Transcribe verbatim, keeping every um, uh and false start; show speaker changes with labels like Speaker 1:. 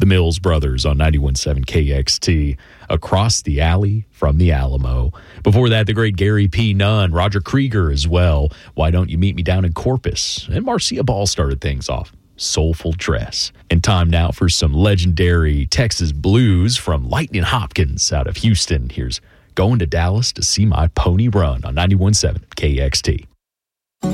Speaker 1: The Mills Brothers on ninety-one point seven K X T, Across the Alley from the Alamo. Before that, the great Gary P. Nunn, Roger Krieger as well. Why Don't You Meet Me Down in Corpus? And Marcia Ball started things off. Soulful Dress. And time now for some legendary Texas blues from Lightning Hopkins out of Houston. Here's Going to Dallas to See My Pony Run on ninety-one point seven K X T.